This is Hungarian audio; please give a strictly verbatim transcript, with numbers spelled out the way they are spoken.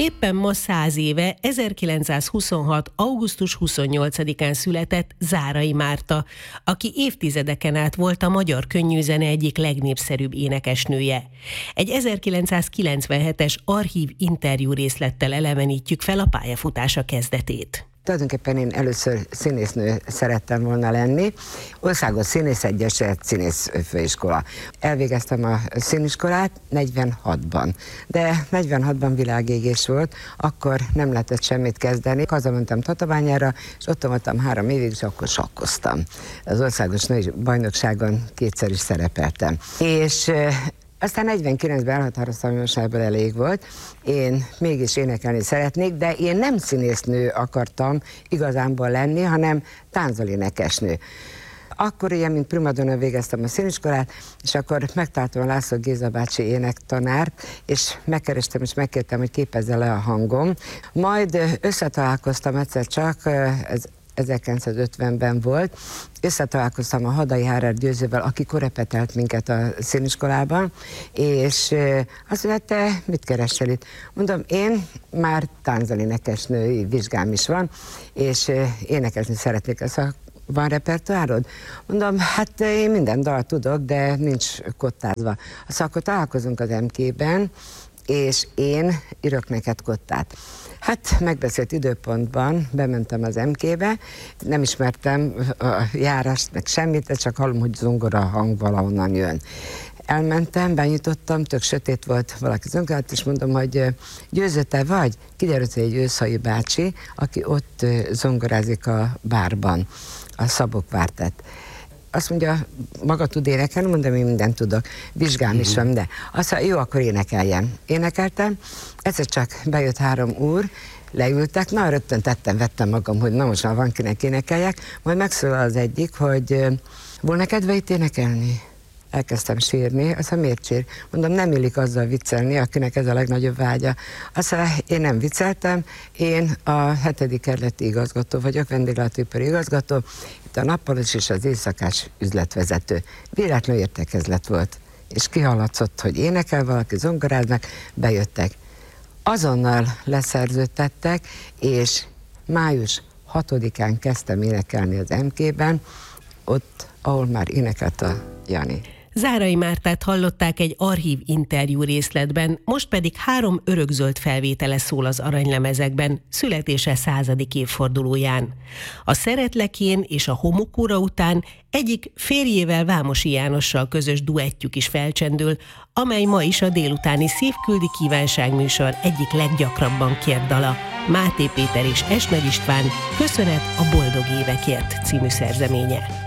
Éppen ma száz éve, ezerkilencszázhuszonhat. augusztus huszonnyolcadikán született Zárai Márta, aki évtizedeken át volt a magyar könnyűzene egyik legnépszerűbb énekesnője. Egy ezerkilencszázkilencvenhetes archív interjú részlettel elevenítjük fel a pályafutása kezdetét. Tulajdonképpen én először színésznő szerettem volna lenni. Országos Színészegyesület, Színészfőiskola. Elvégeztem a színiskolát negyvenhatban. De negyvenhatban világégés volt, akkor nem lehetett semmit kezdeni. Hazamentem Tatabányára, és ott voltam három évig, és akkor sakkoztam. Az országos női bajnokságon kétszer is szerepeltem. És aztán negyvenkilencben elhatároztam, hogy most ebből elég volt. Én mégis énekelni szeretnék, de én nem színésznő akartam igazánból lenni, hanem tánzolénekesnő. Akkor ilyen, mint primadonna végeztem a színiskolát, és akkor megtaláltam a László Géza bácsi énektanárt, és megkerestem, és megkértem, hogy képezze le a hangom. Majd összetalálkoztam egyszer csak, ez ezerkilencszázötvenben volt, összetalálkoztam a Hadai Hárár Győzővel, aki korepetelt minket a színiskolában, és azt mondja, te mit keresel itt? Mondom, én már tánzolénekesnői vizsgám is van, és énekelni szeretnék. Szóval van repertoárod? Mondom, hát én minden dal tudok, de nincs kottázva. Szóval akkor találkozunk az em ké-ben, és én írok neked kottát. Hát megbeszélt időpontban bementem az em ké-be, nem ismertem a járást, meg semmit, de csak hallom, hogy zongora hang valahonnan jön. Elmentem, benyitottam, tök sötét volt, valaki zongorát, és mondom, hogy Győző, te vagy? Kiderült, hogy egy őszhai bácsi, aki ott zongorázik a bárban, a Szabó Kvártett. Azt mondja, maga tud énekelni? Mondom, én mindent tudok. Vizsgám is van, de azt mondja, jó, akkor énekeljen. Énekeltem, egyszer csak bejött három úr, leültek, na rögtön tettem, vettem magam, hogy na most már van kinek énekeljek, majd megszólal az egyik, hogy volna kedve itt énekelni? Elkezdtem sírni, azt mondja, miért sír? Mondom, nem illik azzal viccelni, akinek ez a legnagyobb vágya. Azt mondja, én nem vicceltem, én a hetedik kerületi igazgató vagyok, vendéglátóipari igazgató, itt a nappalos és az éjszakás üzletvezető. Véletlenül értekezlet volt, és kihallatszott, hogy énekel valaki, zongoráznak, bejöttek. Azonnal leszerződtettek, és május hatodikán kezdtem énekelni az em ké-ben, ott, ahol már énekelt a Jani. Zárai Mártát hallották egy archív interjú részletben, most pedig három örökzöld felvétele szól az aranylemezekben, születése századik évfordulóján. A Szeretlek-én és a Homokóra után egyik férjével, Vámosi Jánossal közös duettjük is felcsendül, amely ma is a délutáni Szívküldi Kívánság műsor egyik leggyakrabban kért dala. Máté Péter és Esmer István Köszönet a boldog évekért című szerzeménye.